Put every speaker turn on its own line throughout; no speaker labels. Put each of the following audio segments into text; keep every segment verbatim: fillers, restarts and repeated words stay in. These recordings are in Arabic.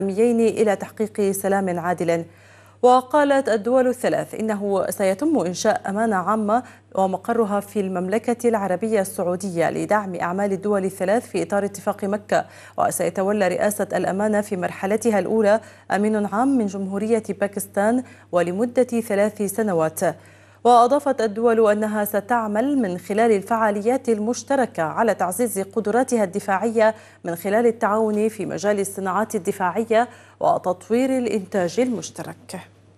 إلى تحقيق سلام عادل. وقالت الدول الثلاث إنه سيتم إنشاء أمانة عامة ومقرها في المملكة العربية السعودية لدعم أعمال الدول الثلاث في إطار اتفاق مكة، وسيتولى رئاسة الأمانة في مرحلتها الأولى أمين عام من جمهورية باكستان ولمدة ثلاث سنوات. وأضافت الدول أنها ستعمل من خلال الفعاليات المشتركة على تعزيز قدراتها الدفاعية من خلال التعاون في مجال الصناعات الدفاعية وتطوير الإنتاج المشترك.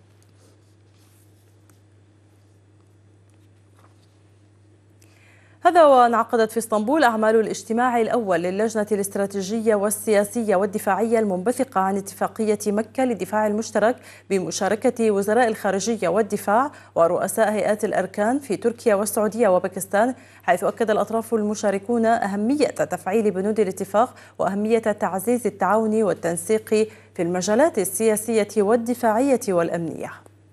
هذا وانعقدت في اسطنبول أعمال الاجتماع الأول للجنة الاستراتيجية والسياسية والدفاعية المنبثقة عن اتفاقية مكة للدفاع المشترك بمشاركة وزراء الخارجية والدفاع ورؤساء هيئات الأركان في تركيا والسعودية وباكستان، حيث أكد الأطراف المشاركون أهمية تفعيل بنود الاتفاق وأهمية تعزيز التعاون والتنسيق في المجالات السياسية والدفاعية والأمنية.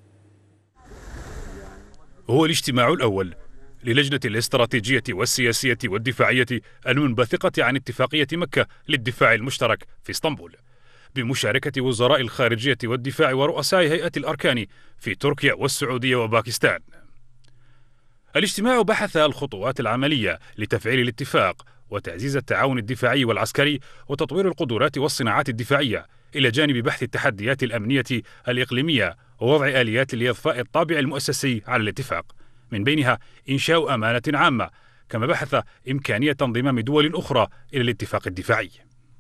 هو الاجتماع الأول للجنة الاستراتيجية والسياسية والدفاعية المنبثقة عن اتفاقية مكة للدفاع المشترك في اسطنبول بمشاركة وزراء الخارجية والدفاع ورؤساء هيئة الأركان في تركيا والسعودية وباكستان. الاجتماع بحث الخطوات العملية لتفعيل الاتفاق وتعزيز التعاون الدفاعي والعسكري وتطوير القدرات والصناعات الدفاعية، إلى جانب بحث التحديات الأمنية الإقليمية ووضع آليات لإضفاء الطابع المؤسسي على الاتفاق، من بينها إنشاء أمانة عامة، كما بحث إمكانية انضمام دول أخرى إلى الاتفاق الدفاعي.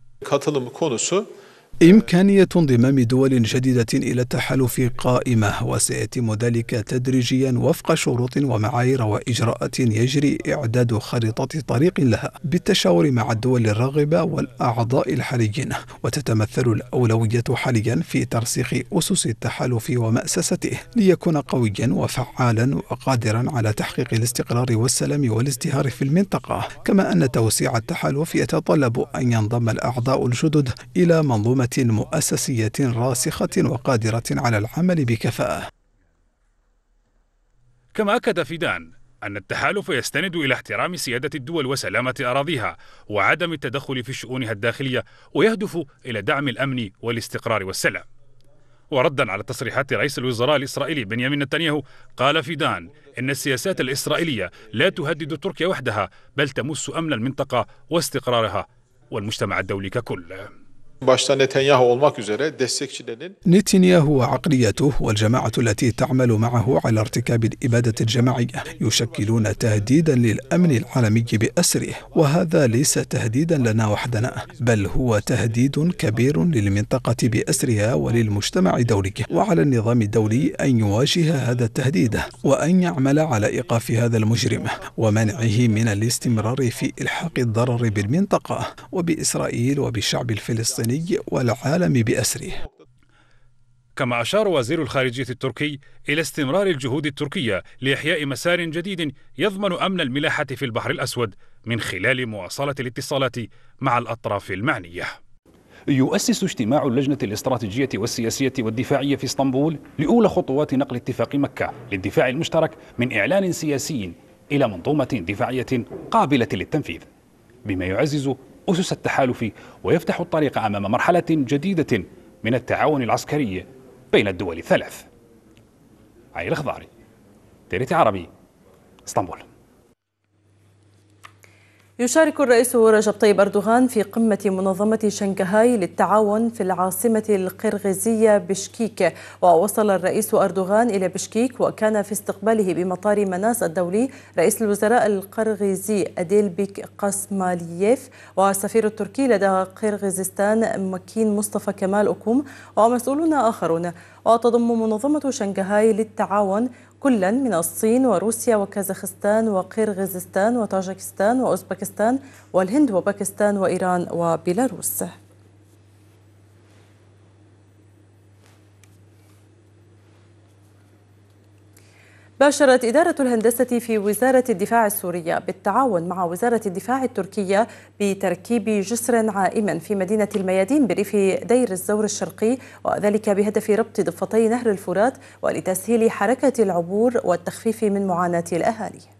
إمكانية انضمام دول جديدة إلى التحالف قائمة، وسيتم ذلك تدريجيا وفق شروط ومعايير وإجراءات يجري إعداد خريطة طريق لها بالتشاور مع الدول الراغبة والأعضاء الحاليين، وتتمثل الأولوية حاليا في ترسيخ أسس التحالف ومأسسته ليكون قويا وفعالا وقادرا على تحقيق الاستقرار والسلام والازدهار في المنطقة، كما أن توسيع التحالف يتطلب أن ينضم الأعضاء الجدد إلى منظومة مؤسسية راسخة وقادرة على العمل بكفاءة.
كما أكد فيدان أن التحالف يستند إلى احترام سيادة الدول وسلامة أراضيها وعدم التدخل في شؤونها الداخلية، ويهدف إلى دعم الأمن والاستقرار والسلام. وردا على تصريحات رئيس الوزراء الإسرائيلي بنيامين نتنياهو، قال فيدان إن السياسات الإسرائيلية لا تهدد تركيا وحدها، بل تمس أمن المنطقة واستقرارها والمجتمع الدولي ككل.
نتنياهو وعقليته والجماعة التي تعمل معه على ارتكاب الإبادة الجماعية يشكلون تهديدا للأمن العالمي بأسره، وهذا ليس تهديدا لنا وحدنا، بل هو تهديد كبير للمنطقة بأسرها وللمجتمع الدولي، وعلى النظام الدولي أن يواجه هذا التهديد وأن يعمل على إيقاف هذا المجرم ومنعه من الاستمرار في إلحاق الضرر بالمنطقة وبإسرائيل وبالشعب الفلسطيني والعالم بأسره.
كما أشار وزير الخارجية التركي إلى استمرار الجهود التركية لإحياء مسار جديد يضمن أمن الملاحة في البحر الأسود من خلال مواصلة الاتصالات مع الأطراف المعنية.
يؤسس اجتماع اللجنة الاستراتيجية والسياسية والدفاعية في اسطنبول لأولى خطوات نقل اتفاق مكة للدفاع المشترك من إعلان سياسي إلى منظومة دفاعية قابلة للتنفيذ، بما يعزز أسس التحالف ويفتح الطريق أمام مرحلة جديدة من التعاون العسكري بين الدول الثلاث. علي الخضاري، تيريتي عربي، اسطنبول.
يشارك الرئيس رجب طيب أردوغان في قمة منظمة شنغهاي للتعاون في العاصمة القرغيزية بشكيك. ووصل الرئيس أردوغان إلى بشكيك وكان في استقباله بمطار مناس الدولي رئيس الوزراء القرغيزي أديلبيك قاسمالييف والسفير التركي لدى قرغيزستان مكين مصطفى كمال أوكوم ومسؤولون آخرون. وتضم منظمة شنغهاي للتعاون كلا من الصين وروسيا وكازاخستان وقرغيزستان وطاجكستان وأوزبكستان والهند وباكستان وإيران وبيلاروس. باشرت إدارة الهندسة في وزارة الدفاع السورية بالتعاون مع وزارة الدفاع التركية بتركيب جسر عائم في مدينة الميادين بريف دير الزور الشرقي، وذلك بهدف ربط ضفتي نهر الفرات ولتسهيل حركة العبور والتخفيف من معاناة الأهالي.